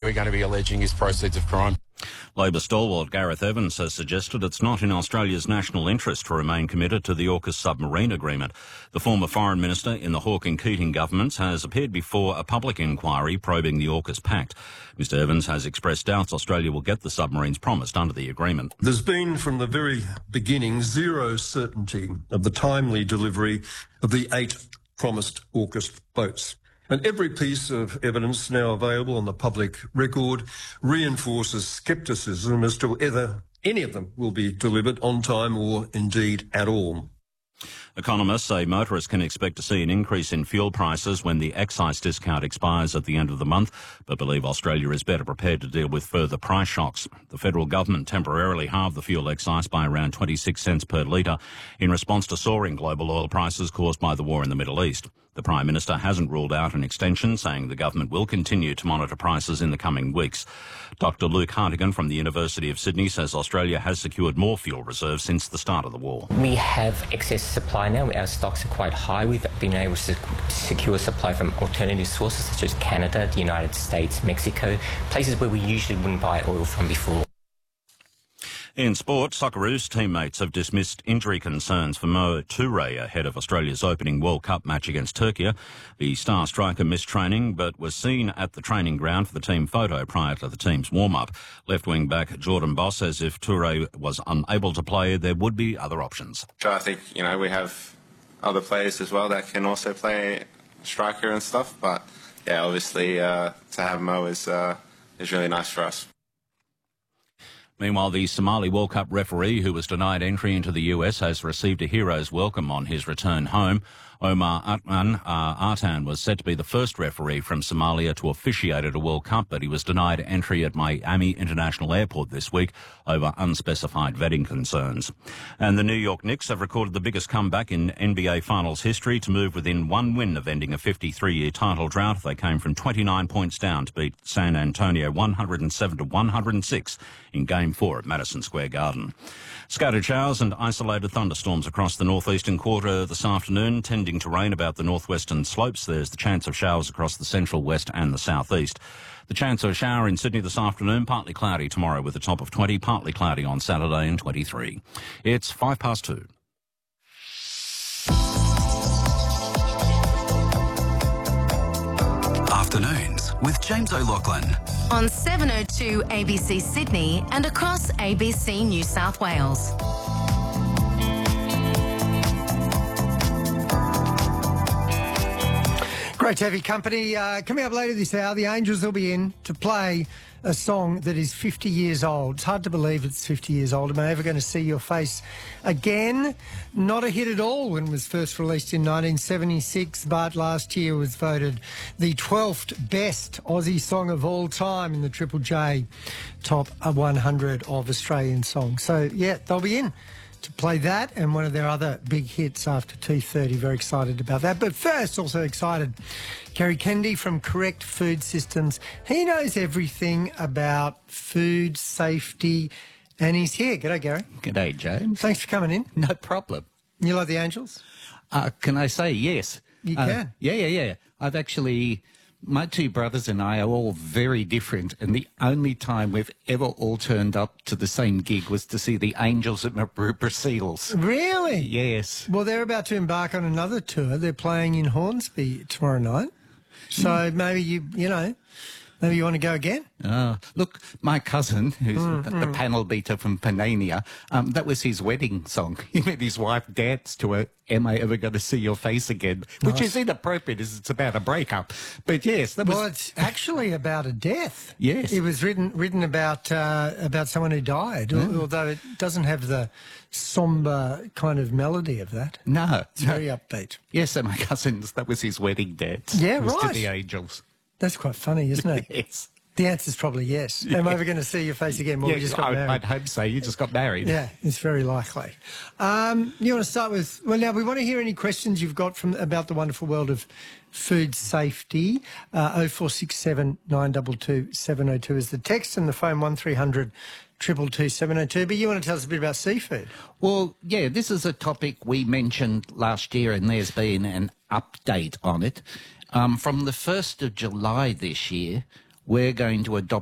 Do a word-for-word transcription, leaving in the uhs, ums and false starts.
we're going to be alleging is proceeds of crime. Labor stalwart Gareth Evans has suggested it's not in Australia's national interest to remain committed to the AUKUS submarine agreement. The former foreign minister in the Hawke and Keating governments has appeared before a public inquiry probing the AUKUS pact. Mister Evans has expressed doubts Australia will get the submarines promised under the agreement. There's been from the very beginning zero certainty of the timely delivery of the eight promised AUKUS boats. And every piece of evidence now available on the public record reinforces scepticism as to whether any of them will be delivered on time or indeed at all. Economists say motorists can expect to see an increase in fuel prices when the excise discount expires at the end of the month, but believe Australia is better prepared to deal with further price shocks. The federal government temporarily halved the fuel excise by around twenty-six cents per litre in response to soaring global oil prices caused by the war in the Middle East. The Prime Minister hasn't ruled out an extension, saying the government will continue to monitor prices in the coming weeks. Doctor Luke Hartigan from the University of Sydney says Australia has secured more fuel reserves since the start of the war. We have excess supply now. Our stocks are quite high. We've been able to secure supply from alternative sources such as Canada, the United States, Mexico, places where we usually wouldn't buy oil from before. In sport, Socceroos teammates have dismissed injury concerns for Mo Toure ahead of Australia's opening World Cup match against Turkey. The star striker missed training but was seen at the training ground for the team photo prior to the team's warm-up. Left-wing back Jordan Boss says if Toure was unable to play, there would be other options. I think, you know, we have other players as well that can also play striker and stuff, but yeah, obviously uh, to have Mo is, uh, is really nice for us. Meanwhile, the Somali World Cup referee who was denied entry into the U S has received a hero's welcome on his return home. Omar Atman uh, Artan was said to be the first referee from Somalia to officiate at a World Cup, but he was denied entry at Miami International Airport this week over unspecified vetting concerns. And the New York Knicks have recorded the biggest comeback in N B A Finals history to move within one win of ending a fifty-three-year title drought. They came from twenty-nine points down to beat San Antonio one hundred seven to one hundred six in Game four at Madison Square Garden. Scattered showers and isolated thunderstorms across the northeastern quarter this afternoon, tending to rain about the northwestern slopes. There's the chance of showers across the central west and the southeast. The chance of a shower in Sydney this afternoon, partly cloudy tomorrow with a top of twenty, partly cloudy on Saturday and twenty-three. It's five past two. Afternoons with James O'Loughlin. On seven oh two A B C Sydney and across A B C New South Wales. Great to have your company. Uh, coming up later this hour, the Angels will be in to play a song that is fifty years old. It's hard to believe it's fifty years old. Am I ever going to see your face again? Not a hit at all when it was first released in nineteen seventy-six, but last year was voted the twelfth best Aussie song of all time in the Triple J Top one hundred of Australian songs. So, yeah, they'll be in to play that and one of their other big hits after two thirty. Very excited about that. But first, also excited, Kerry Kennedy from Correct Food Systems. He knows everything about food safety, and he's here. G'day, Gary. G'day, James. Thanks for coming in. No problem. You like the Angels? Uh, can I say yes? You uh, can. Yeah, yeah, yeah. I've actually... My two brothers and I are all very different, and the only time we've ever all turned up to the same gig was to see the Angels at Maroubra Seals. Really? Yes. Well, they're about to embark on another tour. They're playing in Hornsby tomorrow night. So mm. maybe you, you know, maybe you want to go again? Uh, look, my cousin, who's mm, the, mm. the panel beater from Panania, um, that was his wedding song. He made his wife dance to it, Am I Ever Going to See Your Face Again? Which nice. Is inappropriate as it's about a breakup. But yes, that was... Well, it's actually about a death. Yes. It was written written about uh, about someone who died, mm. although it doesn't have the sombre kind of melody of that. No. It's very upbeat. Yes, and my cousin's, that was his wedding dance. Yeah, it was right. to the Angels. That's quite funny, isn't it? Yes. The answer's probably yes. Yeah. Am I ever going to see your face again? Well, yeah, we just got I, married. I'd hope so. You just got married. Yeah, it's very likely. Um, you want to start with... Well, now, we want to hear any questions you've got from about the wonderful world of food safety. Uh, oh four six seven, nine two two, seven oh two is the text, and the phone one three hundred, two two two, seven oh two. But you want to tell us a bit about seafood? Well, yeah, this is a topic we mentioned last year, and there's been an update on it. Um, from the first of July this year, we're going to adopt